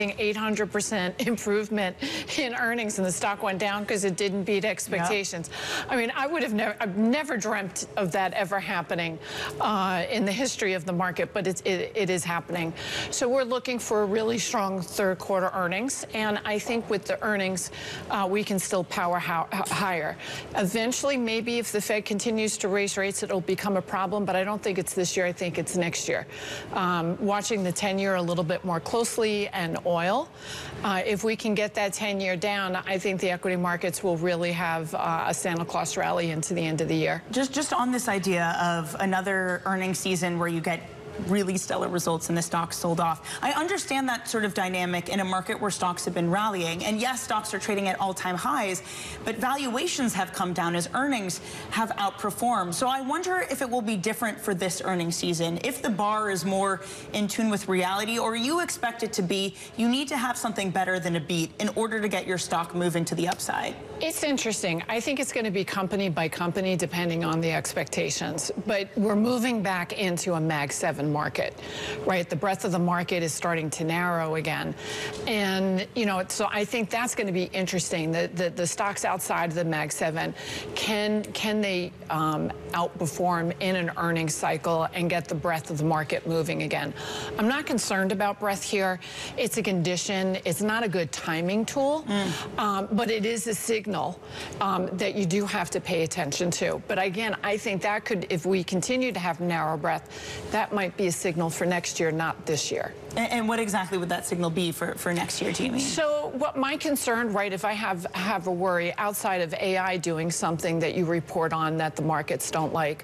800% improvement in earnings, and the stock went down because it didn't beat expectations. Yep. I mean, I've never dreamt of that ever happening in the history of the market, but it is happening. So we're looking for a really strong third quarter earnings, and I think with the earnings, we can still power higher. Eventually, maybe if the Fed continues to raise rates, it'll become a problem, but I don't think it's this year. I think it's next year. Watching the 10-year a little bit more closely, and oil. If we can get that 10-year down, I think the equity markets will really have a Santa Claus rally into the end of the year. Just on this idea of another earnings season where you get really stellar results and the stocks sold off. I understand that sort of dynamic in a market where stocks have been rallying. And yes, stocks are trading at all-time highs, but valuations have come down as earnings have outperformed. So I wonder if it will be different for this earnings season, if the bar is more in tune with reality, or you expect it to be, you need to have something better than a beat in order to get your stock moving to the upside. It's interesting. I think it's going to be company by company depending on the expectations. But we're moving back into a Mag 7 market, right? The breadth of the market is starting to narrow again. And, you know, so I think that's going to be interesting. The stocks outside of the Mag 7, can they outperform in an earnings cycle and get the breadth of the market moving again? I'm not concerned about breadth here. It's a condition. It's not a good timing tool, but it is a signal that you do have to pay attention to. But again, I think that could, if we continue to have narrow breadth, that might be a signal for next year, not this year. And what exactly would that signal be for next year, do you mean? So what my concern, right, if I have a worry outside of AI doing something that you report on that the markets don't like,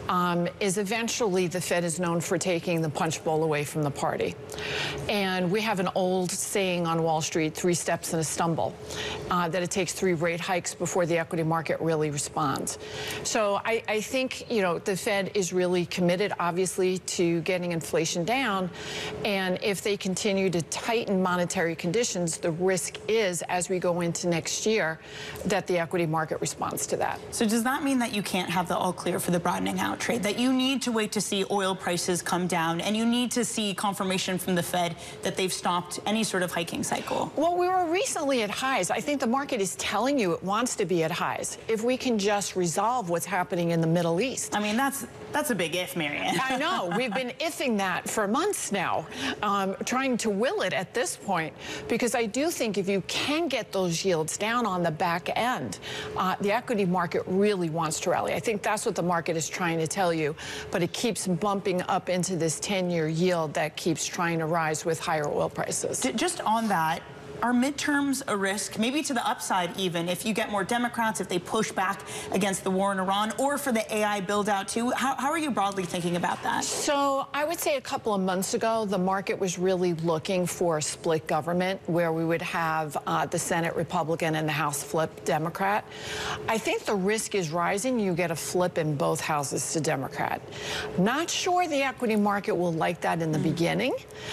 is eventually the Fed is known for taking the punch bowl away from the party. And we have an old saying on Wall Street, 3 steps and a stumble, that it takes 3 rate hikes before the equity market really responds. So I think, you know, the Fed is really committed, obviously, to getting inflation down. And if they continue to tighten monetary conditions, the risk is, as we go into next year, that the equity market responds to that. So does that mean that you can't have the all clear for the broadening out trade, that you need to wait to see oil prices come down and you need to see confirmation from the Fed that they've stopped any sort of hiking cycle? Well, we were recently at highs. I think the market is telling you it wants to be at highs. If we can just resolve what's happening in the Middle East. I mean, that's a big if, Marianne. I know. We've been ifing that for months now, trying to will it at this point, because I do think if you can get those yields down on the back end, the equity market really wants to rally. I think that's what the market is trying to tell you, but it keeps bumping up into this 10-year yield that keeps trying to rise with higher oil prices. Just on that, are midterms a risk, maybe to the upside even, if you get more Democrats, if they push back against the war in Iran, or for the AI build-out too? How are you broadly thinking about that? So I would say a couple of months ago, the market was really looking for a split government where we would have the Senate Republican and the House flip Democrat. I think the risk is rising. You get a flip in both houses to Democrat. Not sure the equity market will like that in the beginning,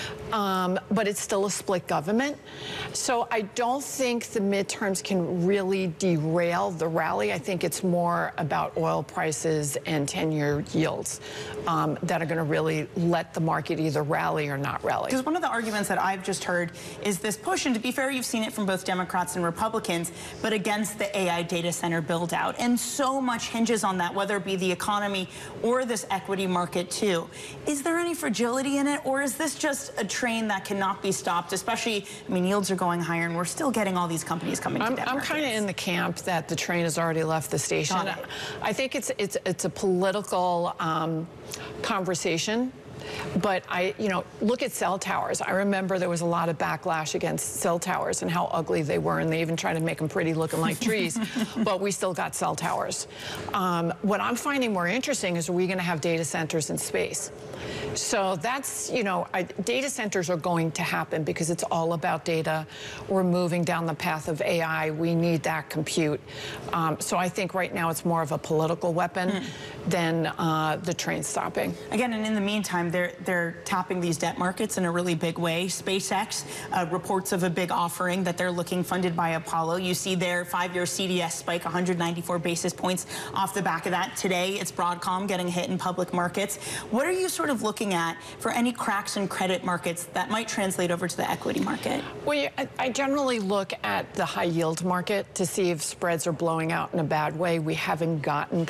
but it's still a split government. So I don't think the midterms can really derail the rally. I think it's more about oil prices and 10-year yields that are going to really let the market either rally or not rally. Because one of the arguments that I've just heard is this push, and to be fair, you've seen it from both Democrats and Republicans, but against the AI data center build out. And so much hinges on that, whether it be the economy or this equity market too. Is there any fragility in it, or is this just a train that cannot be stopped, especially, I mean, yields are going higher and we're still getting all these companies coming to debt markets? I'm kind of in the camp that the train has already left the station. I think it's a political conversation. But you know, look at cell towers. I remember there was a lot of backlash against cell towers and how ugly they were, and they even tried to make them pretty looking like trees, but we still got cell towers. What I'm finding more interesting is, are we going to have data centers in space? So that's, you know, data centers are going to happen because it's all about data. We're moving down the path of AI. We need that compute. So I think right now it's more of a political weapon than the train stopping. Again, and in the meantime, they're tapping these debt markets in a really big way. SpaceX reports of a big offering that they're looking funded by Apollo. You see their 5-year CDS spike 194 basis points off the back of that. Today, it's Broadcom getting hit in public markets. What are you sort of looking looking at for any cracks in credit markets that might translate over to the equity market? Well, I generally look at the high yield market to see if spreads are blowing out in a bad way. We haven't gotten